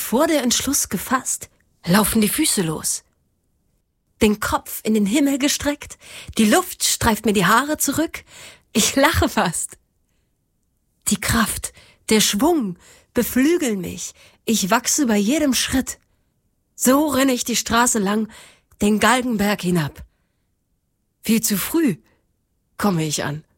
bevor der Entschluss gefasst, laufen die Füße los. Den Kopf in den Himmel gestreckt, die Luft streift mir die Haare zurück, ich lache fast. Die Kraft, der Schwung beflügeln mich, ich wachse bei jedem Schritt. So renne ich die Straße lang, den Galgenberg hinab. Viel zu früh komme ich an.